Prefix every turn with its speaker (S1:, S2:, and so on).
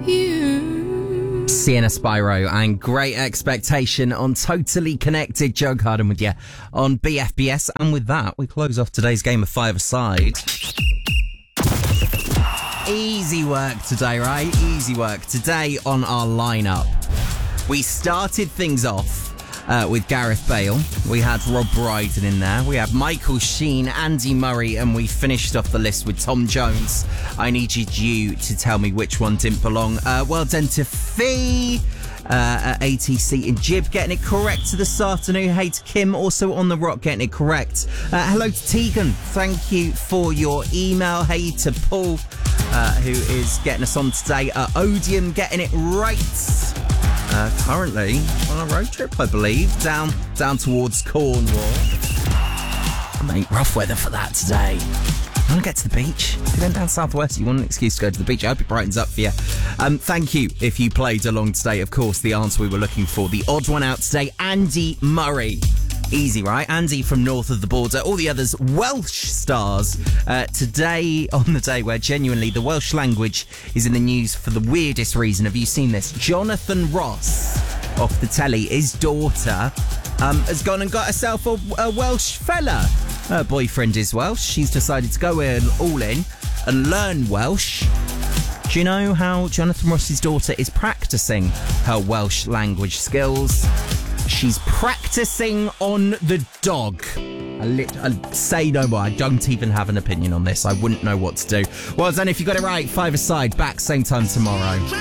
S1: Sienna Spyro and Great Expectation on Totally Connected. Joe Carden with you on BFBS. And with that, we close off today's game of five-a-side. Easy work today, right? Easy work. Today on our lineup, we started things off with Gareth Bale. We had Rob Brydon in there. We had Michael Sheen, Andy Murray, and we finished off the list with Tom Jones. I needed you to tell me which one didn't belong. Well done to Fee at ATC and Jib getting it correct this afternoon. Hey to Kim, also on the rock, getting it correct. Hello to Tegan. Thank you for your email. Hey to Paul, who is getting us on today. Odium getting it right. Currently on a road trip, I believe, down towards Cornwall. Mate, rough weather for that today. I want to get to the beach. If you're going down southwest, you want an excuse to go to the beach. I hope it brightens up for you. Thank you if you played along today. Of course, the answer we were looking for, the odd one out today, Andy Murray. Easy, right? Andy from north of the border. All the others, Welsh stars. Today, on the day where genuinely the Welsh language is in the news for the weirdest reason. Have you seen this? Jonathan Ross, off the telly, his daughter, has gone and got herself a Welsh fella. Her boyfriend is Welsh. She's decided to go all in and learn Welsh. Do you know how Jonathan Ross's daughter is practicing her Welsh language skills? She's practicing on the dog. I say no more. I don't even have an opinion on this. I wouldn't know what to do. Well done if you got it right. Five-a-side, back same time tomorrow.